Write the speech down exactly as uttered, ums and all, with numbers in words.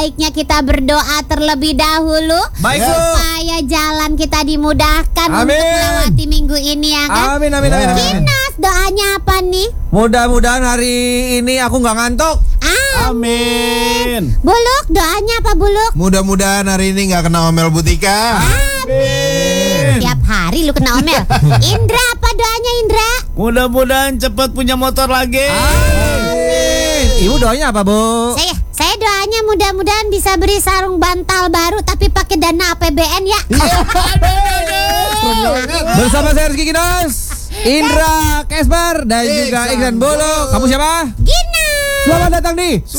Baiknya kita berdoa terlebih dahulu. Baik, Bu. Supaya jalan kita dimudahkan Amin. untuk melewati minggu ini ya kan. Amin, amin, amin, amin. Kinas, doanya apa nih? Mudah-mudahan hari ini aku nggak ngantuk. Amin. Buluk, doanya apa Buluk? Mudah-mudahan hari ini nggak kena omel Butika. Amin. Tiap hari lu kena omel. Indra, apa doanya Indra? Mudah-mudahan cepat punya motor lagi. Amin. Ibu doanya apa, Bu? Saya saya doanya mudah-mudahan bisa beri sarung bantal baru tapi pakai dana A P B N ya. Bersama saya Rizky Kinos, Indra Kesper dan juga Iksan Bolo. Kamu siapa? Gina. Selamat datang di